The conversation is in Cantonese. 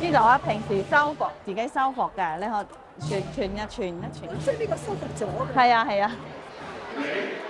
呢度我平時修復，自己修復嘅，你可串一串一串。 即係呢個修復咗嘅。 係啊係啊。 嗯